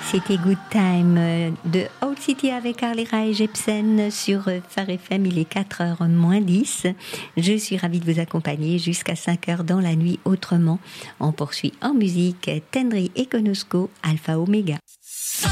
C'était Good Time de Old City avec Carly Rae Jepsen sur Phare FM. Il est 4h moins 10. Je suis ravie de vous accompagner jusqu'à 5h dans la nuit autrement. On poursuit en musique Tendry et Konosko, Alpha Omega.